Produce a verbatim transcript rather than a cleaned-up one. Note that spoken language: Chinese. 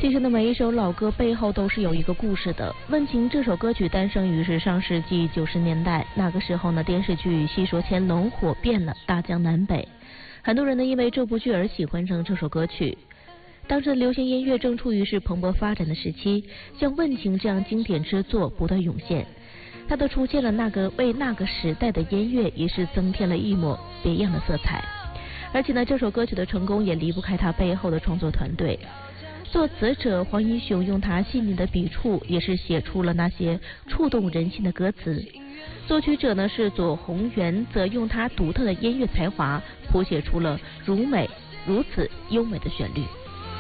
其实呢，每一首老歌背后都是有一个故事的。《问情》这首歌曲诞生于是上世纪九十年代，那个时候呢，电视剧《戏说乾隆》火遍了大江南北，很多人呢因为这部剧而喜欢上这首歌曲。当时的流行音乐正处于是蓬勃发展的时期，像《问情》这样经典之作不断涌现，它都出现了那个为那个时代的音乐也是增添了一抹别样的色彩。而且呢，这首歌曲的成功也离不开它背后的创作团队。作词者黄英雄用他细腻的笔触，也是写出了那些触动人心的歌词。作曲者呢是左宏元，则用他独特的音乐才华，谱写出了如美如此优美的旋律。